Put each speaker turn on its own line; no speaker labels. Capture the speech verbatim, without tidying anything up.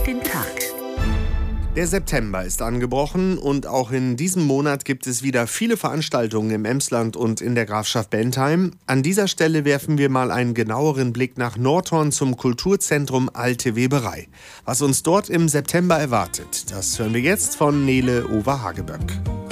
den Tag.
Der September ist angebrochen und auch in diesem Monat gibt es wieder viele Veranstaltungen im Emsland und in der Grafschaft Bentheim. An dieser Stelle werfen wir mal einen genaueren Blick nach Nordhorn zum Kulturzentrum Alte Weberei. Was uns dort im September erwartet, das hören wir jetzt von Nele Over-Hageböck.